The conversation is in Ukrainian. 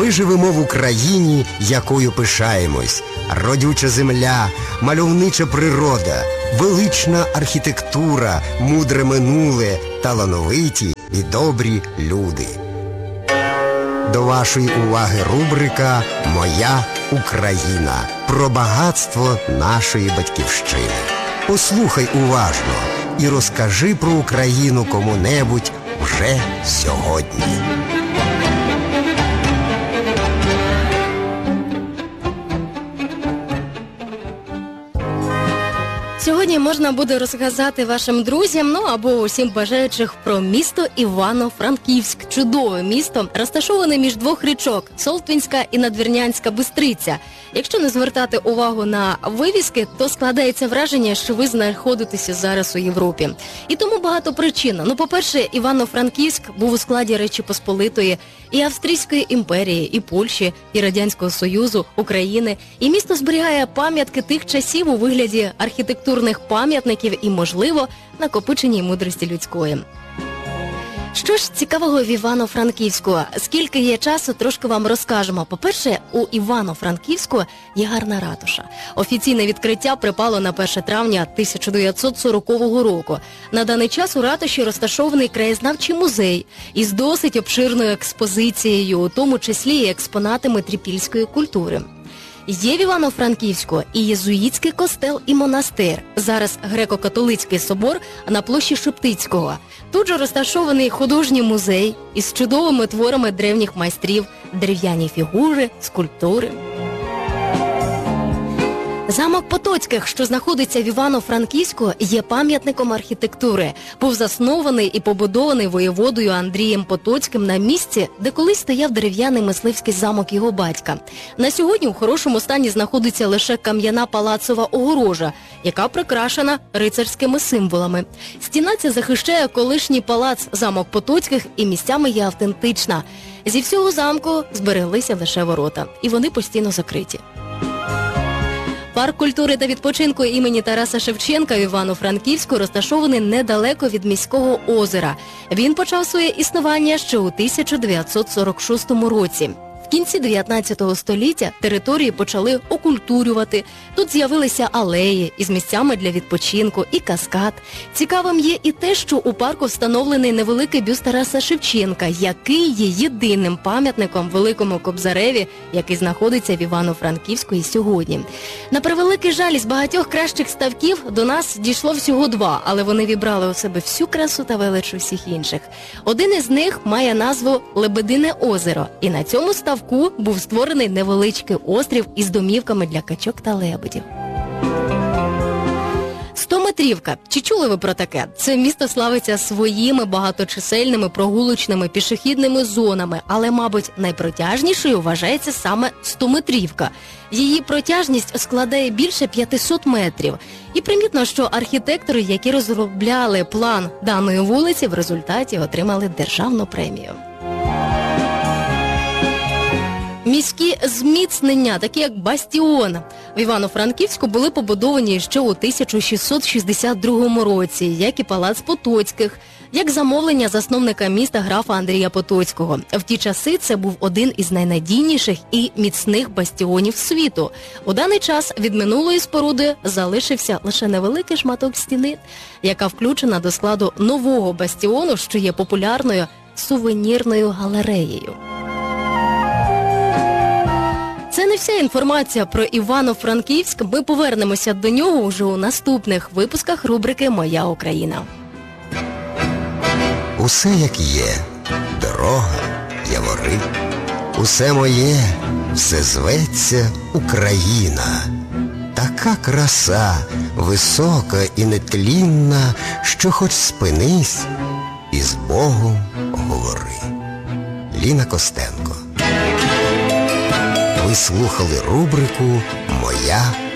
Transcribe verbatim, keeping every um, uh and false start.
Ми живемо в Україні, якою пишаємось. Родюча земля, мальовнича природа, велична архітектура, мудре минуле, талановиті і добрі люди. До вашої уваги рубрика «Моя Україна» про багатство нашої батьківщини. Послухай уважно і розкажи про Україну кому-небудь вже сьогодні. Сьогодні можна буде розказати вашим друзям, ну або усім бажаючих про місто Івано-Франківськ. Чудове місто, розташоване між двох річок – Солтвінська і Надвірнянська Бистриця. Якщо не звертати увагу на вивіски, то складається враження, що ви знаходитеся зараз у Європі. І тому багато причин. Ну, по-перше, Івано-Франківськ був у складі Речі Посполитої і Австрійської імперії, і Польщі, і Радянського Союзу, України. І місто зберігає пам'ятки тих часів у вигляді архітектурних пам'ятників і, можливо, накопиченій мудрості людської. Що ж цікавого в Івано-Франківську? Скільки є часу, трошки вам розкажемо. По-перше, у Івано-Франківську є гарна ратуша. Офіційне відкриття припало на перше травня тисяча дев'ятсот сорокового року. На даний час у ратуші розташований краєзнавчий музей із досить обширною експозицією, у тому числі і експонатами трипільської культури. Є в Івано-Франківську і єзуїтський костел і монастир. Зараз греко-католицький собор на площі Шептицького. Тут же розташований художній музей із чудовими творами древніх майстрів, дерев'яні фігури, скульптури. Замок Потоцьких, що знаходиться в Івано-Франківську, є пам'ятником архітектури. Був заснований і побудований воєводою Андрієм Потоцьким на місці, де колись стояв дерев'яний мисливський замок його батька. На сьогодні у хорошому стані знаходиться лише кам'яна палацова огорожа, яка прикрашена рицарськими символами. Стіна ця захищає колишній палац замок Потоцьких і місцями є автентична. Зі всього замку збереглися лише ворота, і вони постійно закриті. Парк культури та відпочинку імені Тараса Шевченка в Івано-Франківську розташований недалеко від міського озера. Він почав своє існування ще у тисяча дев'ятсот сорок шостому році. В кінці дев'ятнадцятого століття території почали окультурювати. Тут з'явилися алеї із місцями для відпочинку і каскад. Цікавим є і те, що у парку встановлений невеликий бюст Тараса Шевченка, який є єдиним пам'ятником Великому Кобзареві, який знаходиться в Івано-Франківську і сьогодні. На превеликий жаль, із багатьох кращих ставків до нас дійшло всього два, але вони вібрали у себе всю красу та велич усіх інших. Один із них має назву Лебедине озеро, і на цьому ставку був створений невеличкий острів із домівками для качок та лебедів. Стометрівка. Чи чули ви про таке? Це місто славиться своїми багаточисельними прогулочними пішохідними зонами, але, мабуть, найпротяжнішою вважається саме Стометрівка. Її протяжність складає більше п'ятисот метрів. І примітно, що архітектори, які розробляли план даної вулиці, в результаті отримали державну премію. Міські зміцнення, такі як Бастіон, в Івано-Франківську були побудовані ще у тисяча шістсот шістдесят другому році, як і палац Потоцьких, як замовлення засновника міста графа Андрія Потоцького. В ті часи це був один із найнадійніших і міцних бастіонів світу. У даний час від минулої споруди залишився лише невеликий шматок стіни, яка включена до складу нового бастіону, що є популярною сувенірною галереєю. Це не вся інформація про Івано-Франківськ. Ми повернемося до нього уже у наступних випусках рубрики «Моя Україна». Усе як є, дорога, явори, усе моє, все зветься Україна. Така краса, висока і нетлінна, що хоч спинись і з Богом говори. Ліна Костенко. Ви слухали рубрику «Моя